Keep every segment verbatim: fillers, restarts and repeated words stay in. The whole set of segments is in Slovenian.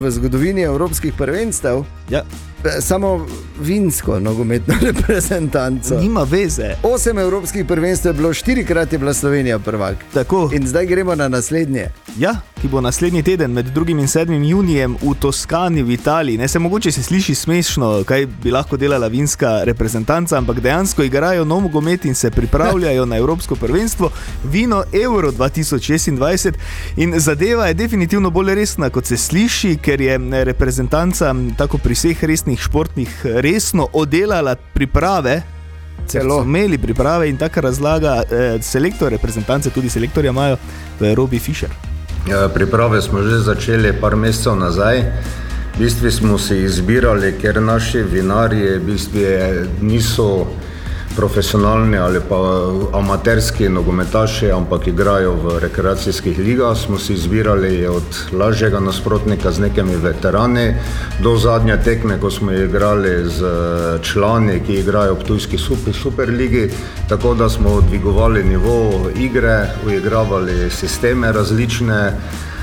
v zgodovini evropskih prvenstev. Ja. Samo vinsko nogometno reprezentanco. Nima veze. Osem evropskih prvenstev je bilo, štirikrat je bila Slovenija prvak. Tako. In zdaj gremo na naslednje. Ja, ki bo naslednji teden med drugim in sedmim junijem v Toskani v Italiji. Ne, se mogoče se sliši smešno, kaj bi lahko delala vinska reprezentanca, ampak dejansko igrajo nogomet in se pripravljajo na evropsko prvenstvo Vino Euro dva tisoč šestindvajset in zadeva je definitivno bolj resna, kot se sliši, ker je reprezentanca tako pri vseh resnih športnih resno oddelala priprave, celo imeli priprave in tako razlaga eh, selektor reprezentance, tudi selektorja imajo, to je Robbie Fischer. Ja, priprave smo že začeli par mesecev nazaj. V bistvu smo se izbirali, ker naši vinarji v bistvu niso profesionalni ali pa amaterski nogometaši, ampak igrajo v rekreacijskih ligah. Smo se izbirali od lažjega nasprotnika z nekimi veterani do zadnje tekme, ko smo igrali z člani, ki igrajo v Ptujski super, super ligi, tako da smo dvigovali nivo igre, uigravali sisteme različne.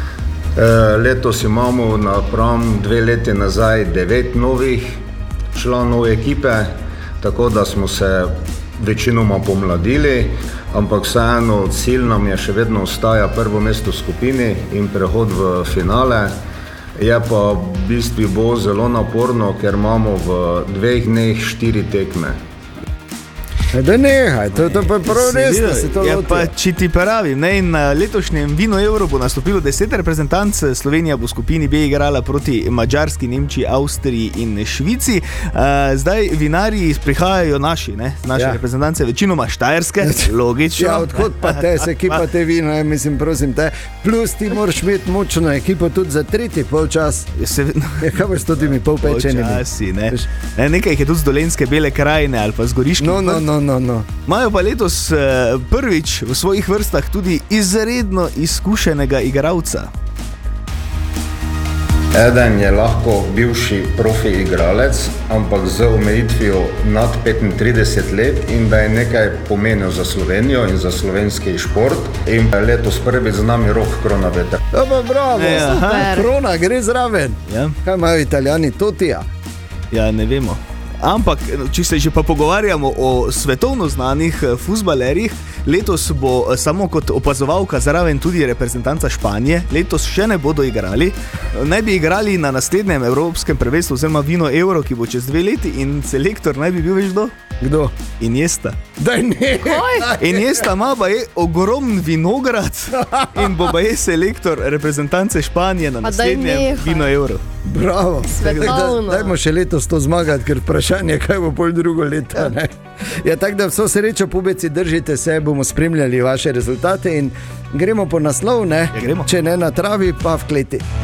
Letos imamo napram dve leti nazaj devet novih članov ekipe, tako da smo se večinoma pomladili, ampak vseeno cilj nam je še vedno ostaja prvo mesto v skupini in prehod v finale. Je pa v bistvu bo zelo naporno, ker imamo v dveh dneh štiri tekme. Da nehaj, to, to pa je prav resno se to ja, loti. Pa če ti pravim, ne, in na letošnjem Vino Euro bo nastopilo deset reprezentanc. Slovenija bo v skupini B igrala proti Madžarski, Nemčiji, Avstriji in Švici. Uh, zdaj vinarji prihajajo naši, ne, naše ja. reprezentance, večinoma štajerske, logično. Ja, odkot pa te, se ekipa te vino, ja, mislim, prosim te. Plus ti moraš imeti močno ekipo tudi za tretji polčas. Se, ja, kaj boš tudi mi polpečenimi? Polčasi, ne. ne. Nekaj jih je tudi z Dolenjske, Bele krajine ali pa z Goriških. No, no, no. No, no. Majo pa letos eh, prvič v svojih vrstah tudi izredno izkušenega igralca. Eden je lahko bivši profi igralec, ampak z omejitvijo nad petintrideset let in da je nekaj pomenil za Slovenijo in za slovenski šport. In letos prvič z nami Rok Kronaveter. Dobro, bravo, e, Krona gre zraven. Ja. Kaj imajo Italijani, Totija? Ja, ne vemo. Ampak, če se že pa pogovarjamo o svetovno znanih fuzbalerjih, letos bo samo kot opazovalka zraven tudi reprezentanca Španije. Letos še ne bodo igrali. Naj bi igrali na naslednjem evropskem prvenstvu, oziroma Vino Euro, ki bo čez dve leti in selektor naj bi bil več do? Kdo? Iniesta. Daj ne! Iniesta ima ba je ogromen vinograd in bo ba je selektor reprezentance Španije na naslednjem Vino Euro. Bravo, da, dajmo še letos to zmagati, ker vprašanje, kaj bo pol drugo leto. Ne? Ja, tako da vso srečo, pubeci, držite se, bomo spremljali vaše rezultate in gremo po naslov, ne? Ja, gremo. Če ne na travi, pa v kleti.